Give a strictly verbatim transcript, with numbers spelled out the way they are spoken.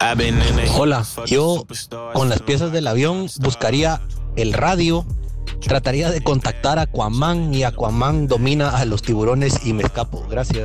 Hola, yo con las piezas del avión buscaría el radio, trataría de contactar a Aquaman y Aquaman domina a los tiburones y me escapo. Gracias.